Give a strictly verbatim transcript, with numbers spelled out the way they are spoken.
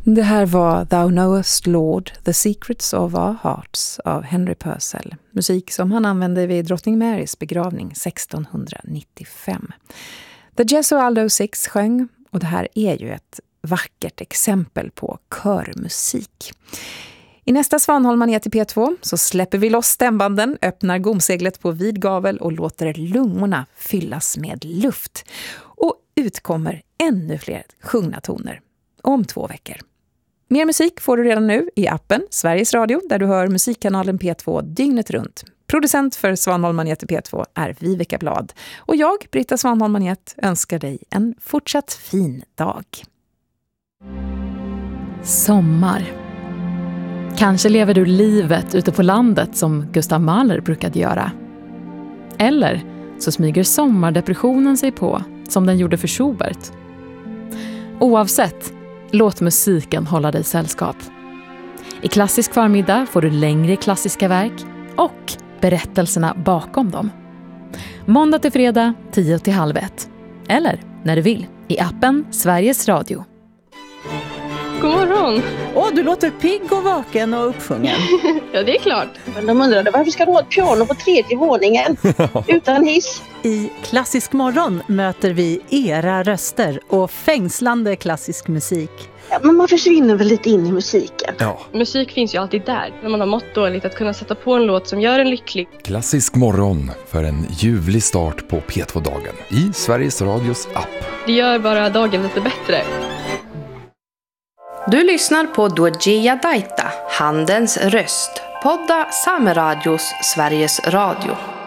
Det här var Thou Knowest Lord, The Secrets of Our Hearts av Henry Purcell. Musik som han använde vid drottning Marys begravning sextonhundranittiofem. The Gesualdo Six sjöng, och det här är ju ett vackert exempel på körmusik. I nästa Svanholm i P två så släpper vi loss stämbanden, öppnar gomseglet på vid gavel och låter lungorna fyllas med luft. Och utkommer ännu fler sjungna toner om två veckor. Mer musik får du redan nu i appen Sveriges Radio, där du hör musikkanalen P två dygnet runt. Producent för Svanholm i P två är Viveka Blad. Och jag, Britta Svanholm, önskar dig en fortsatt fin dag. Sommar. Kanske lever du livet ute på landet som Gustav Mahler brukade göra. Eller så smyger sommardepressionen sig på som den gjorde för Schubert. Oavsett, låt musiken hålla dig sällskap. I Klassisk förmiddag får du längre klassiska verk och berättelserna bakom dem. Måndag till fredag, tio till halv ett. Eller när du vill, i appen Sveriges Radio. God morgon! Åh, du låter pigg och vaken och uppsjungen. Ja, det är klart. Men de undrade varför ska du ha ett piano på tredje våningen utan hiss? I Klassisk morgon möter vi era röster och fängslande klassisk musik. Ja, men man försvinner väl lite in i musiken. Ja. Musik finns ju alltid där. När man har mått dåligt, att kunna sätta på en låt som gör en lycklig. Klassisk morgon för en ljuvlig start på P två-dagen i Sveriges Radios app. Det gör bara dagen lite bättre. Du lyssnar på Duodjia Daita, Handens röst, podda Sameradios Sveriges Radio.